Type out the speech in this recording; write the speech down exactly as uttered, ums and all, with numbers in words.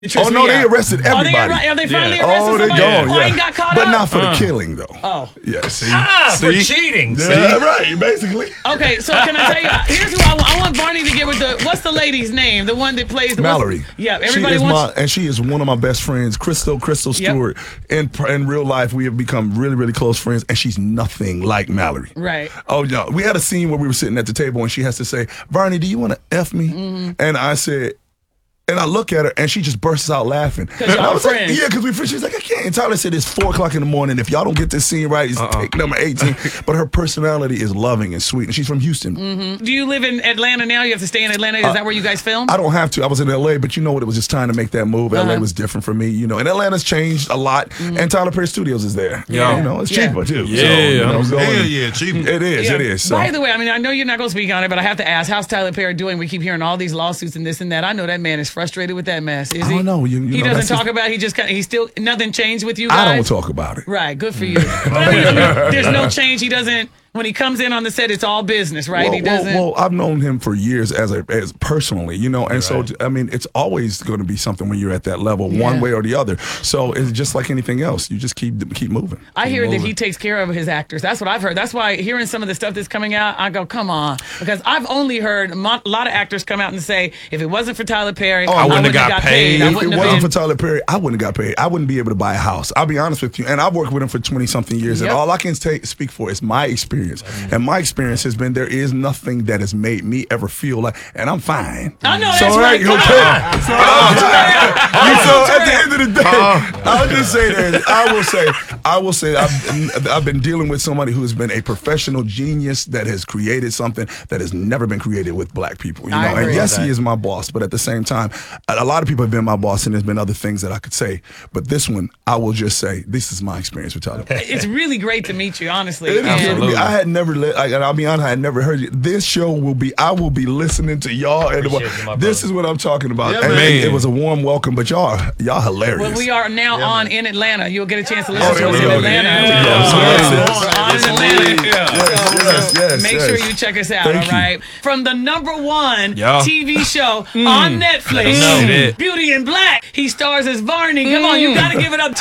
Oh no, they arrested everybody. Oh, they, are they finally yeah. arrested oh, they somebody? gone, Oh, yeah. he got caught but up? not for uh. the killing, though. Oh. Yeah, see? Ah, see? for cheating. Yeah, See? right, basically. Okay, so can I tell you, here's who I want. I want Barney to get with the, what's the lady's name? The one that plays the Mallory. Yeah, everybody she is wants. My, and she is one of my best friends, Crystal, Crystal Stewart. Yep. In, in real life, we have become really, really close friends, and she's nothing like Mallory. Right. Oh, no. We had a scene where we were sitting at the table, and she has to say, Barney, do you want to F me? Mm-hmm. And I said, and I look at her, and she just bursts out laughing. Because y'all I was friends. Like, yeah, because we friends. She's like, I can't. And Tyler said, it's four o'clock in the morning. If y'all don't get this scene right, it's uh-uh. take number eighteen. But her personality is loving and sweet, and she's from Houston. Mm-hmm. Do you live in Atlanta now? You have to stay in Atlanta? Is uh, that where you guys film? I don't have to. I was in L A, but you know what? It was just time to make that move. Uh-huh. L A was different for me, you know. And Atlanta's changed a lot, mm-hmm. and Tyler Perry Studios is there. Yeah. You know, it's yeah. cheaper, too. Yeah, so, you know, yeah, going, yeah, cheaper. It is, yeah. it is. So. By the way, I mean, I know you're not going to speak on it, but I have to ask, how's Tyler Perry doing? We keep hearing all these lawsuits and this and that. I know that man is frustrated with that mess. Is I he? don't know. You, you he know, doesn't talk just, about it. He just kind of, he still, nothing changed with you guys? I don't talk about it. Right, good for you. But I mean, there's no change. He doesn't, when he comes in on the set, it's all business, right? Well, he doesn't. Well, well, I've known him for years as a as personally, you know, and right. so I mean, it's always going to be something when you're at that level, yeah. one way or the other. So it's just like anything else. You just keep keep moving. I keep hear moving. that he takes care of his actors. That's what I've heard. That's why hearing some of the stuff that's coming out, I go, come on, because I've only heard a lot of actors come out and say, if it wasn't for Tyler Perry, oh, I wouldn't have got, got paid. paid. I If wouldn't it have wasn't been. for Tyler Perry, I wouldn't have got paid. I wouldn't be able to buy a house. I'll be honest with you. And I've worked with him for twenty something years, Yep. and all I can take, speak for is my experience. Mm-hmm. And my experience has been there is nothing that has made me ever feel like, and I'm fine. I know so, that's right. Okay. So, uh, so at the end of the day, uh, I'll just say this. I will say, I will say, I've, I've been dealing with somebody who has been a professional genius that has created something that has never been created with black people. You know, I agree and yes, with that. he is my boss, but at the same time, a, a lot of people have been my boss, and there's been other things that I could say. But this one, I will just say, this is my experience with Tyler. It's really great to meet you, honestly. It is And- good to me. I had never, li- I, and I'll be honest, I had never heard you. This show will be, I will be listening to y'all. And Appreciate you, my this brother. is what I'm talking about. Yeah, and man. it, it was a warm welcome, but y'all, y'all hilarious. Well, we are now Yeah, on man. in Atlanta. You'll get a chance to listen Oh, to there us we in go. Atlanta. Yeah. We're Yes, on- yes, we're on in Atlanta. Yes, yes, yes, Make yes. sure you check us out, Thank all you. right? From the number one Yeah. T V show on Netflix, know it. Beauty in Black. He stars as Barney. Come on, you got to give it up to